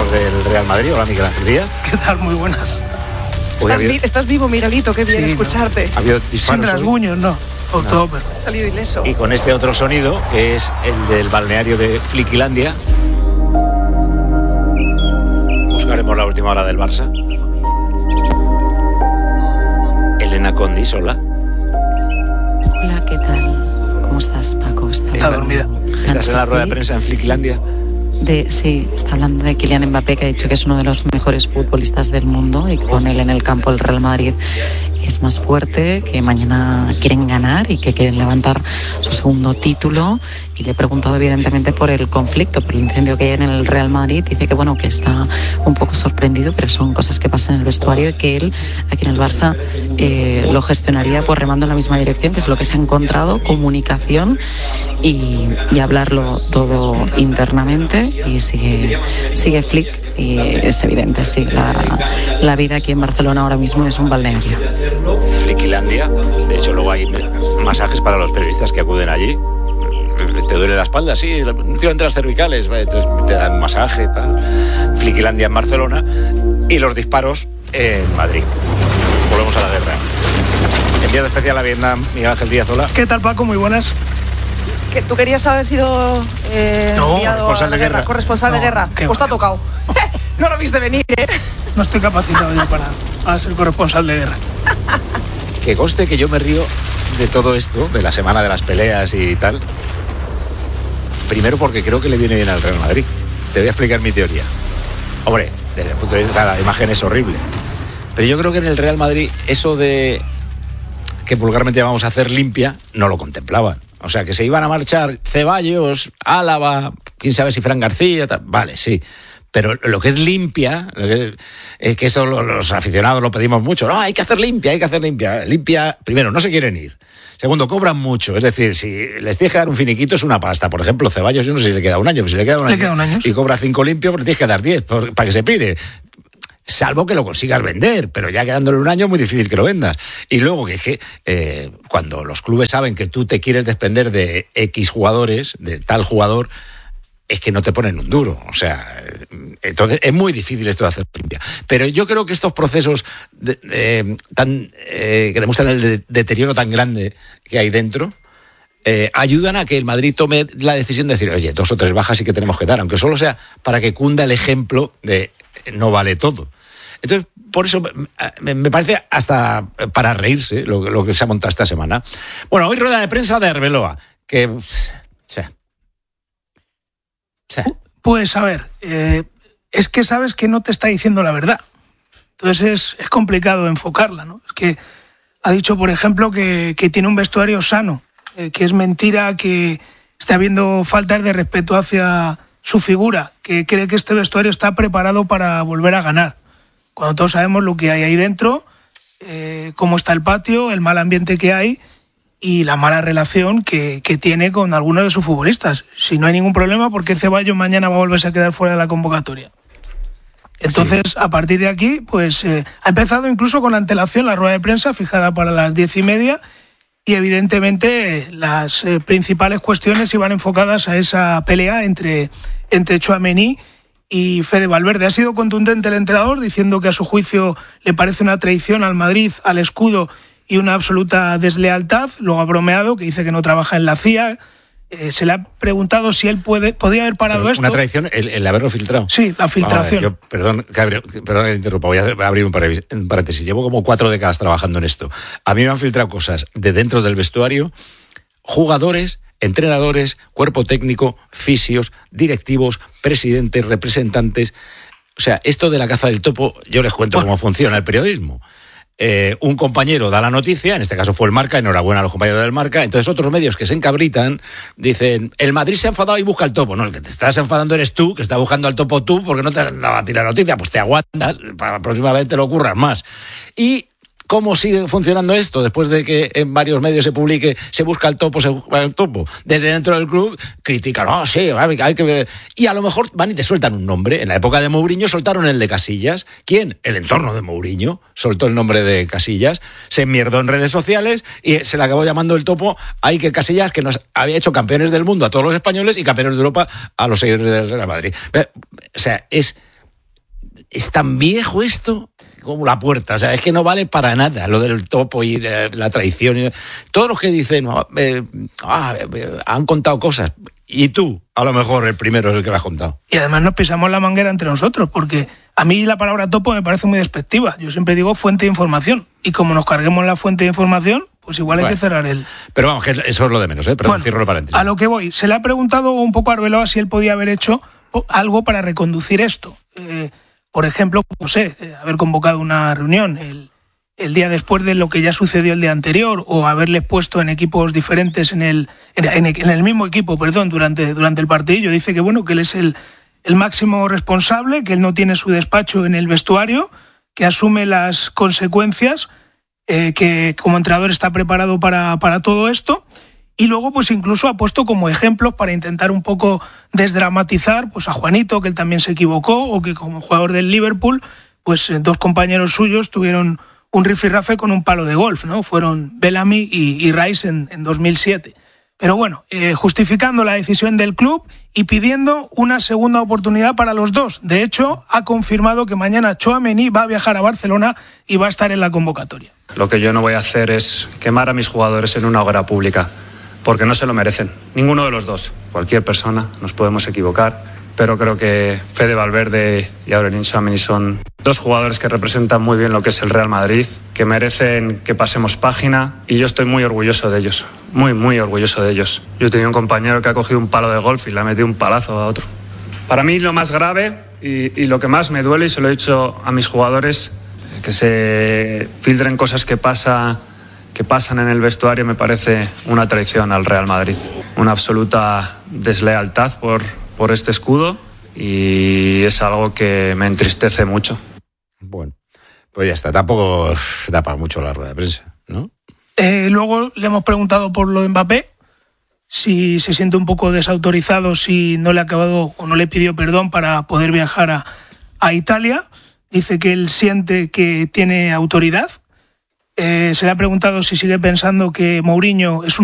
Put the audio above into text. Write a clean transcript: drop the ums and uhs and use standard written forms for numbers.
aficionados del Real Madrid. Hola, Miguel Ángel Díaz. ¿Qué tal? Muy buenas. Estás vivo, Miguelito, qué bien escucharte. Ha habido sin rasguños, no. Todo perfecto. Ha salido ileso. Y con este otro sonido, que es el del balneario de Fliquilandia. Buscaremos la última hora del Barça. Elena Condis, hola. Hola, ¿qué tal? ¿Cómo estás, Paco? Está dormida. ¿Estás en la rueda de prensa en Fliquilandia? Sí, está hablando de Kylian Mbappé, que ha dicho que es uno de los mejores futbolistas del mundo y que con él en el campo el Real Madrid es más fuerte, que mañana quieren ganar y que quieren levantar su segundo título. Y le he preguntado evidentemente por el conflicto, por el incendio que hay en el Real Madrid. Dice que bueno, que está un poco sorprendido, pero son cosas que pasan en el vestuario y que él aquí en el Barça lo gestionaría pues remando en la misma dirección, que es lo que se ha encontrado, comunicación y hablarlo todo internamente. Y sigue Flick y es evidente, sí, la vida aquí en Barcelona ahora mismo es un balneario. Fliquilandia, de hecho luego hay masajes para los periodistas que acuden allí. Te duele la espalda, sí, últimamente las cervicales, entonces te dan un masaje y tal. Fliquilandia en Barcelona y los disparos en Madrid. Volvemos a la guerra. Enviado especial a Vietnam, Miguel Ángel Díaz, hola. ¿Qué tal, Paco? Muy buenas. ¿Que tú querías haber sido enviado a la guerra, corresponsal de guerra? Pues te ha tocado. No lo viste venir, ¿eh? No estoy capacitado yo para ser corresponsal de guerra. Que conste que yo me río de todo esto, de la semana de las peleas y tal. Primero porque creo que le viene bien al Real Madrid. Te voy a explicar mi teoría. Hombre, desde el punto de vista de la imagen es horrible. Pero yo creo que en el Real Madrid eso de que vulgarmente vamos a hacer limpia, no lo contemplaban. O sea, que se iban a marchar Ceballos, Álava, quién sabe si Fran García, tal. Vale, sí. Pero lo que es limpia, es que eso los aficionados lo pedimos mucho. No, hay que hacer limpia, hay que hacer limpia. Limpia, primero, no se quieren ir. Segundo, cobran mucho. Es decir, si les tienes que dar un finiquito es una pasta. Por ejemplo, Ceballos, yo no sé si le queda un año, pero si le queda un año y cobra 5 limpios, pues le tienes que dar 10 para que se pire. Salvo que lo consigas vender, pero ya quedándole un año es muy difícil que lo vendas. Y luego que cuando los clubes saben que tú te quieres desprender de X jugadores, de tal jugador, es que no te ponen un duro. O sea, entonces es muy difícil esto de hacer limpia. Pero yo creo que estos procesos que demuestran el deterioro tan grande que hay dentro, ayudan a que el Madrid tome la decisión de decir, oye, 2 o 3 bajas sí que tenemos que dar, aunque solo sea para que cunda el ejemplo de no vale todo. Entonces, por eso me parece hasta para reírse lo que se ha montado esta semana. Bueno, hoy rueda de prensa de Arbeloa, que... Pues a ver, es que sabes que no te está diciendo la verdad. Entonces es complicado enfocarla, ¿no? Es que ha dicho, por ejemplo, que tiene un vestuario sano, que es mentira que esté habiendo faltas de respeto hacia su figura, que cree que este vestuario está preparado para volver a ganar. Cuando todos sabemos lo que hay ahí dentro, cómo está el patio, el mal ambiente que hay y la mala relación que tiene con algunos de sus futbolistas. Si no hay ningún problema, ¿por qué Ceballos mañana va a volverse a quedar fuera de la convocatoria? Entonces, sí. A partir de aquí, pues ha empezado incluso con antelación la rueda de prensa fijada para las 10:30 y evidentemente las principales cuestiones iban enfocadas a esa pelea entre Tchouaméni y Fede Valverde. Ha sido contundente el entrenador diciendo que a su juicio le parece una traición al Madrid, al escudo y una absoluta deslealtad. Luego ha bromeado, que dice que no trabaja en la CIA. Se le ha preguntado si él podía haber parado pero esto. ¿Una traición el haberlo filtrado? Sí, la filtración. Perdón que te interrumpa, voy a abrir un paréntesis. Llevo como 4 décadas trabajando en esto. A mí me han filtrado cosas de dentro del vestuario, jugadores, entrenadores, cuerpo técnico, fisios, directivos, presidentes, representantes. O sea, esto de la caza del topo, yo les cuento cómo funciona el periodismo. Un compañero da la noticia, en este caso fue el Marca, enhorabuena a los compañeros del Marca, entonces otros medios que se encabritan dicen, el Madrid se ha enfadado y busca el topo. No, el que te estás enfadando eres tú, que estás buscando al topo tú, porque no te han dado a ti la noticia, pues te aguantas, para la próxima vez te lo ocurras más. Y ¿cómo sigue funcionando esto? Después de que en varios medios se publique, se busca el topo, desde dentro del club critican, sí, hay que ver. Y a lo mejor van y te sueltan un nombre. En la época de Mourinho soltaron el de Casillas. ¿Quién? El entorno de Mourinho soltó el nombre de Casillas, se enmierdó en redes sociales y se le acabó llamando el topo a Iker Casillas, que nos había hecho campeones del mundo a todos los españoles y campeones de Europa a los seguidores del Real Madrid. O sea, es es tan viejo esto como la puerta. O sea, es que no vale para nada lo del topo y la traición. Todos los que dicen, han contado cosas. Y tú, a lo mejor, el primero es el que lo has contado. Y además nos pisamos la manguera entre nosotros, porque a mí la palabra topo me parece muy despectiva. Yo siempre digo fuente de información. Y como nos carguemos la fuente de información, pues igual hay que cerrar el... Pero vamos, que eso es lo de menos, Perdón, cierro el paréntesis. A lo que voy. Se le ha preguntado un poco a Arbeloa si él podía haber hecho algo para reconducir esto. Por ejemplo, no sé, haber convocado una reunión el día después de lo que ya sucedió el día anterior, o haberles puesto en equipos diferentes en el mismo equipo, durante el partido. Dice que bueno, que él es el máximo responsable, que él no tiene su despacho en el vestuario, que asume las consecuencias, que como entrenador está preparado para todo esto. Y luego, pues incluso ha puesto como ejemplos para intentar un poco desdramatizar, pues a Juanito, que él también se equivocó, o que como jugador del Liverpool, pues dos compañeros suyos tuvieron un rifirrafe con un palo de golf, ¿no? Fueron Bellamy y Rice en 2007. Pero bueno, justificando la decisión del club y pidiendo una segunda oportunidad para los dos. De hecho, ha confirmado que mañana Tchouaméni va a viajar a Barcelona y va a estar en la convocatoria. Lo que yo no voy a hacer es quemar a mis jugadores en una hoguera pública, porque no se lo merecen, ninguno de los dos. Cualquier persona, nos podemos equivocar, pero creo que Fede Valverde y Aurelien Tchouaméni son dos jugadores que representan muy bien lo que es el Real Madrid, que merecen que pasemos página, y yo estoy muy orgulloso de ellos, muy, muy orgulloso de ellos. Yo tenía un compañero que ha cogido un palo de golf y le ha metido un palazo a otro. Para mí lo más grave y lo que más me duele, y se lo he dicho a mis jugadores, que se filtren cosas que pasan en el vestuario, me parece una traición al Real Madrid, una absoluta deslealtad por este escudo, y es algo que me entristece mucho. Bueno, pues ya está, tampoco da para mucho la rueda de prensa, ¿no? Luego le hemos preguntado por lo de Mbappé, si se siente un poco desautorizado, si no le ha acabado o no le pidió perdón para poder viajar a Italia. Dice que él siente que tiene autoridad. Se le ha preguntado si sigue pensando que Mourinho es un